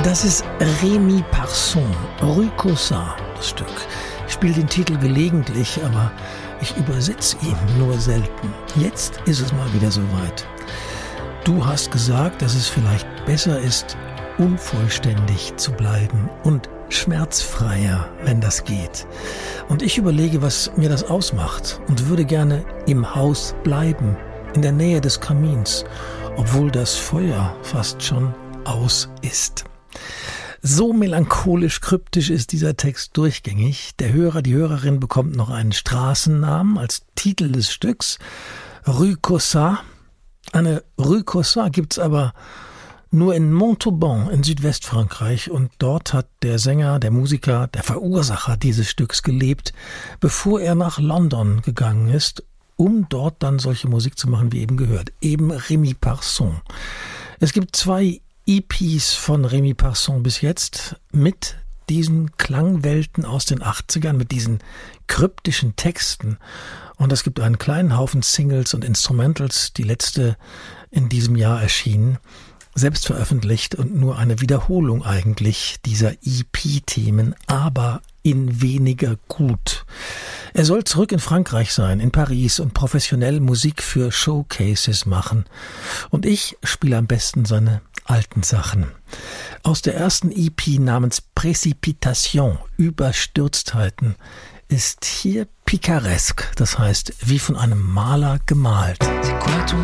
Das ist Rémi Parson, Rue Cossat, das Stück. Ich spiele den Titel gelegentlich, aber ich übersetze ihn nur selten. Jetzt ist es mal wieder soweit. Du hast gesagt, dass es vielleicht besser ist, unvollständig zu bleiben und schmerzfreier, wenn das geht. Und ich überlege, was mir das ausmacht und würde gerne im Haus bleiben, in der Nähe des Kamins, obwohl das Feuer fast schon aus ist. So melancholisch kryptisch ist dieser Text durchgängig. Der Hörer, die Hörerin bekommt noch einen Straßennamen als Titel des Stücks. Rue Cossat. Eine Rue Cossat gibt's aber nur in Montauban in Südwestfrankreich, und dort hat der Sänger, der Musiker, der Verursacher dieses Stücks gelebt, bevor er nach London gegangen ist, um dort dann solche Musik zu machen, wie eben gehört. Eben Rémi Parson. Es gibt 2 EPs von Rémi Parson bis jetzt mit diesen Klangwelten aus den 80ern, mit diesen kryptischen Texten. Und es gibt einen kleinen Haufen Singles und Instrumentals, die letzte in diesem Jahr erschienen, selbst veröffentlicht und nur eine Wiederholung eigentlich dieser EP-Themen, aber in weniger gut. Er soll zurück in Frankreich sein, in Paris, und professionell Musik für Showcases machen. Und ich spiele am besten seine alten Sachen. Aus der ersten EP namens Précipitation, Überstürztheiten, ist hier Picaresque, das heißt wie von einem Maler gemalt.